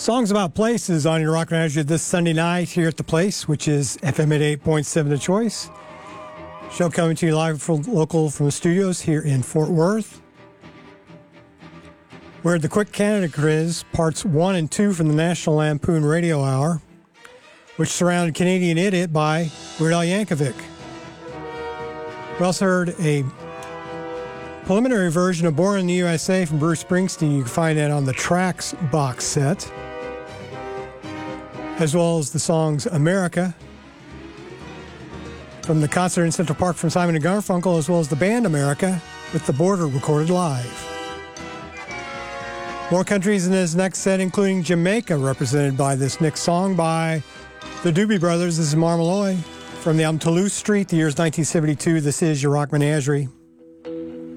Songs about places on your Rock Menagerie this Sunday night here at The Place, which is FM 88.7 The Choice. Show coming to you live from local from the studios here in Fort Worth. We're at the Quick Canada Quiz, parts 1 and 2 from the National Lampoon Radio Hour, which surrounded Canadian Idiot by Weird Al Yankovic. We also heard a preliminary version of Born in the USA from Bruce Springsteen. You can find that on the Tracks box set, as well as the songs America from the concert in Central Park from Simon & Garfunkel, as well as the band America with The Border recorded live. More countries in this next set, including Jamaica, represented by this next song by the Doobie Brothers. This is Marmalloy from the album Toulouse Street, the year is 1972. This is your Rock Menagerie.